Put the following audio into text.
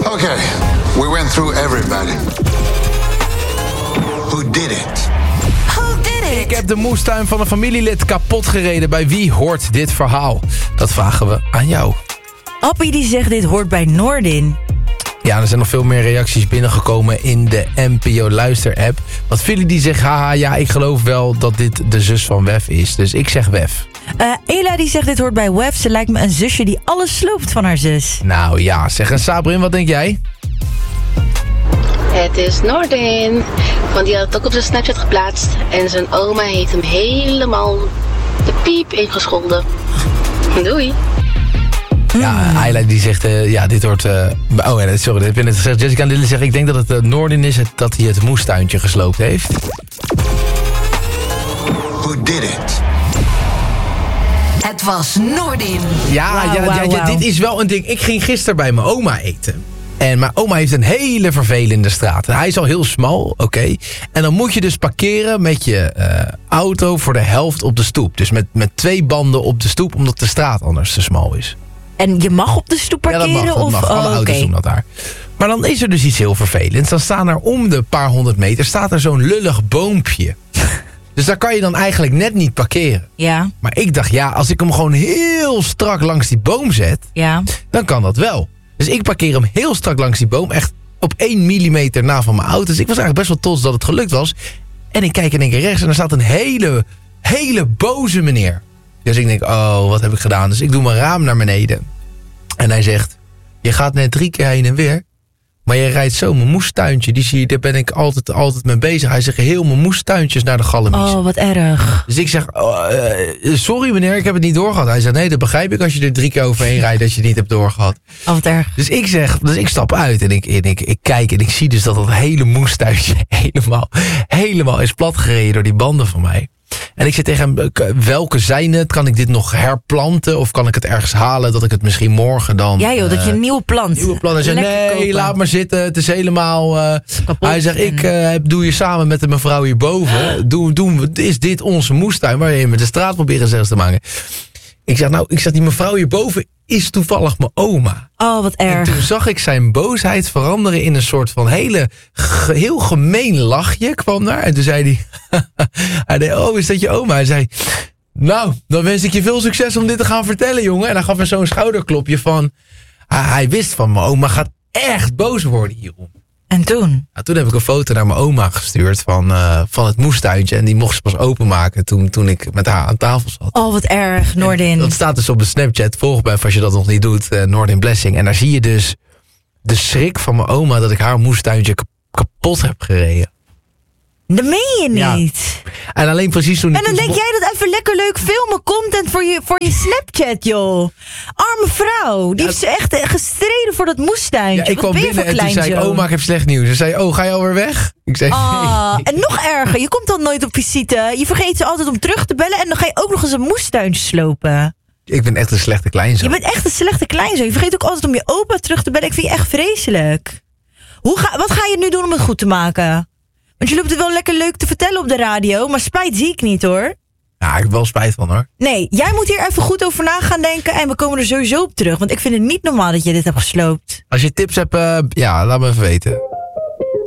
Okay, we went through everybody. Who did it? Ik heb de moestuin van een familielid kapot gereden. Bij wie hoort dit verhaal? Dat vragen we aan jou. Appie die zegt dit hoort bij Noordin. Ja, er zijn nog veel meer reacties binnengekomen in de NPO Luister-app. Want Philly die zegt, haha, ja, ik geloof wel dat dit de zus van Wef is. Dus ik zeg Wef. Ela die zegt dit hoort bij Wef. Ze lijkt me een zusje die alles sloopt van haar zus. Nou ja, zeg. En Sabrin, wat denk jij? Het is Noordin. Want die had het ook op zijn Snapchat geplaatst. En zijn oma heeft hem helemaal de piep ingescholden. Doei. Ja, Ayla die zegt, ja, dit hoort... sorry, ik ben het gezegd. Jessica Lille zegt, ik denk dat het Noordin is dat hij het moestuintje gesloopt heeft. Who did it? Het was Noordin. Ja, dit is wel een ding. Ik ging gisteren bij mijn oma eten. En mijn oma heeft een hele vervelende straat. Hij is al heel smal, oké. En dan moet je dus parkeren met je auto voor de helft op de stoep. Dus met 2 banden op de stoep, omdat de straat anders te smal is. En je mag op de stoep parkeren? Ja, dat mag. Alle auto's doen dat daar. Maar dan is er dus iets heel vervelends. Dan staan er om de paar 100 meter staat er zo'n lullig boompje. Dus daar kan je dan eigenlijk net niet parkeren. Ja. Maar ik dacht, ja, als ik hem gewoon heel strak langs die boom zet, dan kan dat wel. Dus ik parkeer hem heel strak langs die boom, echt op 1 millimeter na van mijn auto. Dus ik was eigenlijk best wel trots dat het gelukt was. En ik kijk in één keer rechts en er staat een hele boze meneer. Dus ik denk, oh, wat heb ik gedaan? Dus ik doe mijn raam naar beneden. En hij zegt, je gaat net 3 keer heen en weer. Maar je rijdt zo mijn moestuintje. Die zie je, daar ben ik altijd mee bezig. Hij zegt, heel mijn moestuintjes naar de gallemies. Oh, wat erg. Dus ik zeg, sorry meneer, ik heb het niet doorgehad. Hij zegt, nee, dat begrijp ik als je er 3 keer overheen rijdt dat je het niet hebt doorgehad. Oh, wat erg. Dus ik stap uit en ik kijk en ik zie dus dat hele moestuintje helemaal is platgereden door die banden van mij. En ik zeg tegen hem, welke zijn het? Kan ik dit nog herplanten? Of kan ik het ergens halen dat ik het misschien morgen dan... Ja joh, dat je een nieuwe plant. Hij zegt, nee, kopen. Laat maar zitten. Het is helemaal... hij zegt, ik doe je samen met de mevrouw hierboven. Is dit onze moestuin? Waar je met de straat proberen zelfs te maken. Ik zeg, die mevrouw hierboven is toevallig mijn oma. Oh, wat erg. En toen zag ik zijn boosheid veranderen in een soort van heel gemeen lachje kwam daar. En toen zei hij deed, oh, is dat je oma? Hij zei, nou, dan wens ik je veel succes om dit te gaan vertellen, jongen. En hij gaf me zo'n schouderklopje van, hij wist van, mijn oma gaat echt boos worden hierom. En toen? Nou, toen heb ik een foto naar mijn oma gestuurd van het moestuintje. En die mocht ze pas openmaken toen ik met haar aan tafel zat. Oh, wat erg, Noordin. En dat staat dus op de Snapchat. Volg me even als je dat nog niet doet. Noordin Blessing. En daar zie je dus de schrik van mijn oma dat ik haar moestuintje kapot heb gereden. Dat meen je niet. Ja. En alleen precies toen... En dan denk jij dat even lekker leuk filmen content voor je Snapchat, joh. Arme vrouw. Die heeft ze echt gestreden voor dat moestuintje. Ja, ik kwam binnen en toen zei ik, oma, ik heb slecht nieuws. Ze zei, oh, ga je alweer weg? Ik zei, nee. En nog erger, je komt dan nooit op visite. Je vergeet ze altijd om terug te bellen en dan ga je ook nog eens een moestuintje slopen. Ik ben echt een slechte kleinzoon. Je bent echt een slechte kleinzoon. Je vergeet ook altijd om je opa terug te bellen. Ik vind je echt vreselijk. Wat ga je nu doen om het goed te maken? Want je loopt het wel lekker leuk te vertellen op de radio, maar spijt zie ik niet, hoor. Ja, ik heb wel spijt van, hoor. Nee, jij moet hier even goed over na gaan denken en we komen er sowieso op terug. Want ik vind het niet normaal dat je dit hebt gesloopt. Als je tips hebt, laat me even weten.